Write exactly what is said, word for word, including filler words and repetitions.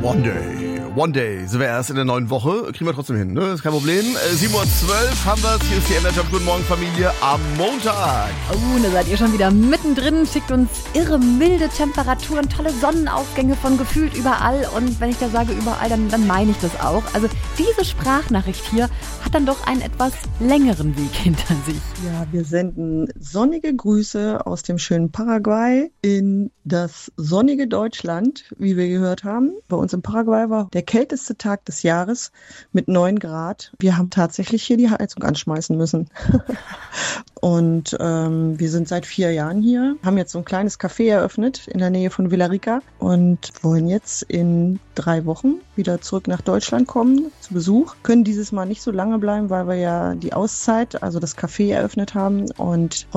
One Day, One Day sind wir erst in der neuen Woche, kriegen wir trotzdem hin, ne? Ist kein Problem. Äh, sieben Uhr zwölf haben wir es, hier ist die Energy. Guten Morgen Familie am Montag. Oh, da seid ihr schon wieder mittendrin, schickt uns irre milde Temperaturen, tolle Sonnenaufgänge von gefühlt überall und wenn ich da sage überall, dann, dann meine ich das auch. Also diese Sprachnachricht hier hat dann doch einen etwas längeren Weg hinter sich. Ja, wir senden sonnige Grüße aus dem schönen Paraguay in das sonnige Deutschland, wie wir gehört haben. Bei uns in Paraguay war der kälteste Tag des Jahres mit neun Grad. Wir haben tatsächlich hier die Heizung anschmeißen müssen. Und ähm, wir sind seit vier Jahren hier, haben jetzt so ein kleines Café eröffnet in der Nähe von Villarrica und wollen jetzt in drei Wochen wieder zurück nach Deutschland kommen zu Besuch. Können dieses Mal nicht so lange bleiben, weil wir ja die Auszeit, also das Café eröffnet haben und